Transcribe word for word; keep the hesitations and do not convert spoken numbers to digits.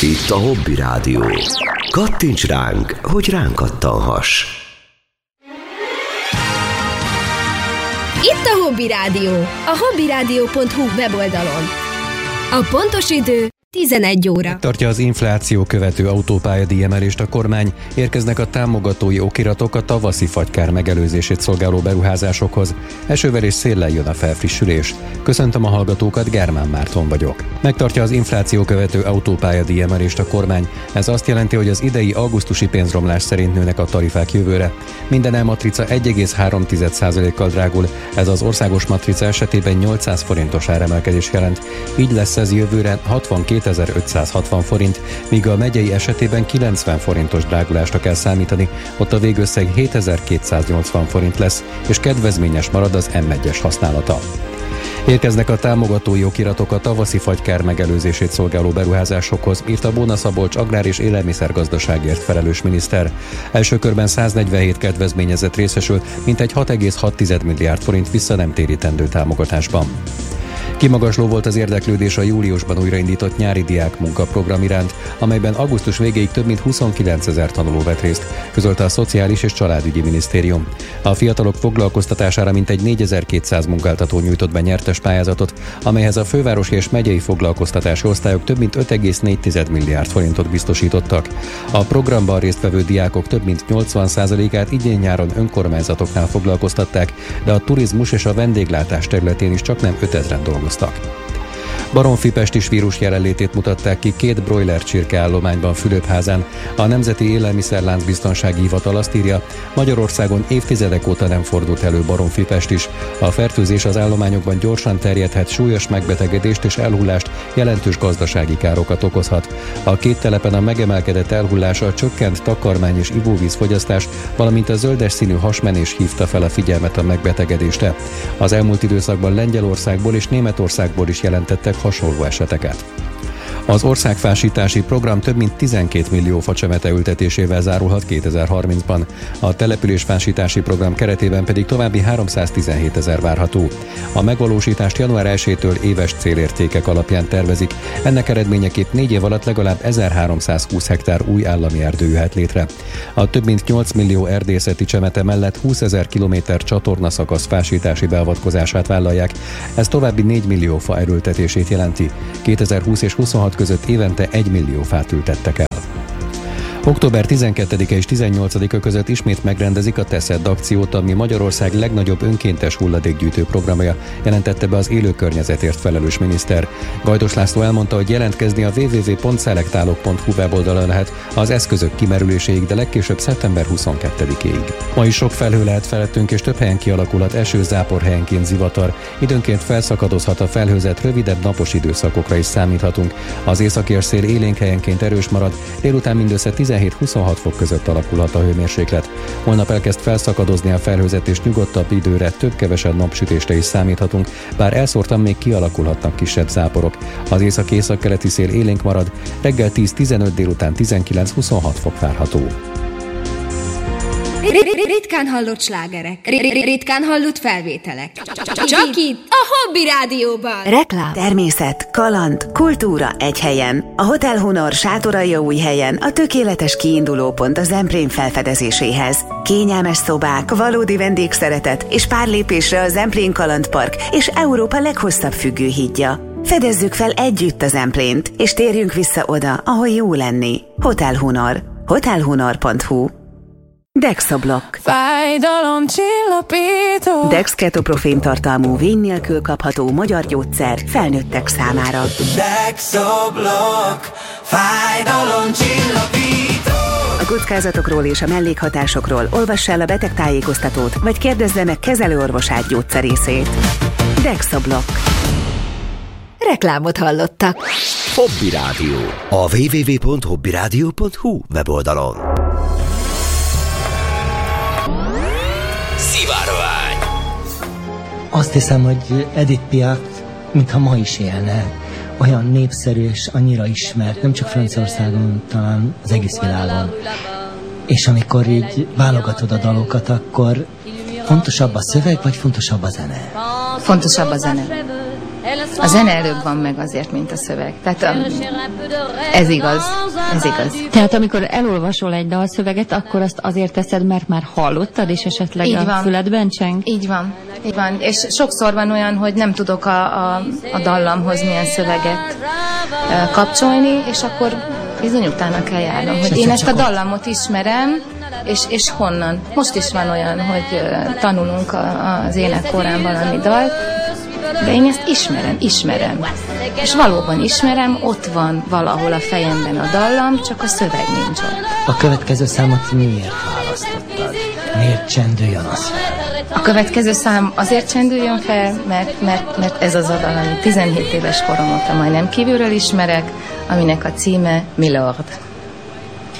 Itt a Hobby Rádió. Kattints ránk, hogy ránk kattanhass. Itt a Hobby Rádió, a hobbyradio pont hu weboldalon. A pontos idő tizenegy óra. Tartja az infláció követő autópályadíj emelést a kormány, érkeznek a támogatói okiratok a tavaszi fagykár megelőzését szolgáló beruházásokhoz. Esővel és széllel jön a felfrissülés. Köszöntöm a hallgatókat, Germán Márton vagyok. Megtartja az infláció követő autópályadíj emelést a kormány. Ez azt jelenti, hogy az idei augusztusi pénzromlás szerint nőnek a tarifák jövőre. Minden elmatrica egy egész három százalékkal drágul, ez az országos matrica esetében nyolcszáz forintos áremelkedés jelent. Így lesz ez jövőre hatvankétezer-ötszázhatvan forint, míg a megyei esetében kilencven forintos drágulásra kell számítani, ott a végösszeg hétezer-kétszáznyolcvan forint lesz, és kedvezményes marad az em egyes használata. Érkeznek a támogatói okiratok a tavaszi fagykár megelőzését szolgáló beruházásokhoz, írta Bóna Szabolcs agrár- és élelmiszergazdaságért felelős miniszter. Első körben száznegyvenhét kedvezményezett részesül, mintegy hat egész hat milliárd forint vissza nem térítendő támogatásban. Kimagasló volt az érdeklődés a júliusban újraindított nyári diák munkaprogram iránt, amelyben augusztus végéig több mint huszonkilencezer tanuló vett részt, közölte a Szociális és Családügyi Minisztérium. A fiatalok foglalkoztatására mintegy négyezer-kétszáz munkáltató nyújtott be nyertes pályázatot, amelyhez a fővárosi és megyei foglalkoztatási osztályok több mint öt egész négy milliárd forintot biztosítottak. A programban résztvevő diákok több mint nyolcvan százalékát idén-nyáron önkormányzatoknál foglalkoztatták, de a turizmus és a vendéglátás területén is csak nem ötezren dolgoztak. Baromfi-pestis vírus jelenlétét mutatták ki két broiler csirkeállományban Fülöpházán. A Nemzeti Élelmiszerlánc Biztonsági Hivatal azt írja, Magyarországon évtizedek óta nem fordult elő baromfi-pestis. A fertőzés az állományokban gyorsan terjedhet, súlyos megbetegedést és elhullást, jelentős gazdasági károkat okozhat. A két telepen a megemelkedett elhullás, a csökkent takarmány és ivóvíz fogyasztás, valamint a zöldes színű hasmenés hívta fel a figyelmet a megbetegedésre. Az elmúlt időszakban Lengyelországból és Németországból is jelentettek hasonló eseteket. Az országfásítási program több mint tizenkét millió facsemete ültetésével zárulhat kétezer-harmincban. A településfásítási program keretében pedig további háromszáztizenhétezer várható. A megvalósítást január elsejétől éves célértékek alapján tervezik. Ennek eredményeképp négy év alatt legalább ezerháromszázhúsz hektár új állami erdő jöhet létre. A több mint nyolc millió erdészeti csemete mellett húszezer kilométer csatornaszakasz fásítási beavatkozását vállalják. Ez további négy millió fa erőltetését jelenti. kétezer-húsz és huszonhat között évente egy millió fát ültettek el. október tizenkettedike és tizennyolcadika között ismét megrendezik a Teszed akciót, ami Magyarország legnagyobb önkéntes hulladékgyűjtő programja, jelentette be az élő környezetért felelős miniszter. Gajdos László elmondta, hogy jelentkezni a double-u double-u double-u pont szelektálok pont hu weboldalon lehet az eszközök kimerüléséig, de legkésőbb szeptember huszonkettedikéig. Ma is sok felhő lehet felettünk, és több helyen kialakulhat eső, zápor, helyenként zivatar. Időnként felszakadozhat a felhőzet, rövidebb napos időszakokra is számíthatunk. Az északérszél élénk helyenként erős marad, délután mindössze tizenhét-huszonhat fok között alakulhat a hőmérséklet. Holnap elkezd felszakadozni a felhőzet, és nyugodtabb időre, több-kevesebb napsütésre is számíthatunk, bár elszórtan még kialakulhatnak kisebb záporok. Az észak-északkeleti szél élénk marad, reggel tíz-tizenöt, délután tizenkilenc-huszonhat fok várható. Ritkán hallott slágerek, ritkán hallott felvételek. Csak itt, a Hobby Rádióban. Reklám, természet, kaland, kultúra egy helyen. A Hotel Honor Sátoraljaújhelyen a tökéletes kiinduló pont a Zemplén felfedezéséhez. Kényelmes szobák, valódi vendégszeretet és pár lépésre a Zemplén Kalandpark és Európa leghosszabb függőhídja. Fedezzük fel együtt a Zemplént, és térjünk vissza oda, ahol jó lenni. Hotel Honor. hotel honor pont hu. Dexoblock. Fájdalomcsillapító. Dex ketoprofén tartalmú vény nélkül kapható magyar gyógyszer felnőttek számára. Dexoblock. Fájdalomcsillapító. A kockázatokról és a mellékhatásokról olvass el a betegtájékoztatót, vagy kérdezze meg kezelőorvosát gyógyszerészét. Dexoblock. Reklámot hallottak. Hobby Rádió. A double-u double-u double-u pont hobbyradio pont hu weboldalon. Szivárvány. Azt hiszem, hogy Edith Piaf, mintha ma is élne. Olyan népszerű és annyira ismert, nem csak Franciaországon, talán az egész világon. És amikor így válogatod a dalokat, akkor fontosabb a szöveg, vagy fontosabb a zene? Fontosabb a zene. A zene előbb van meg azért, mint a szöveg. Tehát um, ez igaz, ez igaz. Tehát amikor elolvasol egy dalszöveget, akkor azt azért teszed, mert már hallottad, és esetleg Így a van. füledben cseng? Így van, így van. És sokszor van olyan, hogy nem tudok a, a, a dallamhoz milyen szöveget uh, kapcsolni, és akkor bizony utána kell járnom, hogy én ezt a dallamot ismerem, és, és honnan. Most is van olyan, hogy uh, tanulunk a, az énekkorán valami dalt, de én ezt ismerem, ismerem. És valóban ismerem, ott van valahol a fejemben a dallam, csak a szöveg nincs ott. A következő számot miért választottad? Miért csendüljön az fel? A következő szám azért csendüljön fel, mert, mert, mert ez az a dal, amit tizenhét éves korom óta majdnem kívülről ismerek, aminek a címe Milord.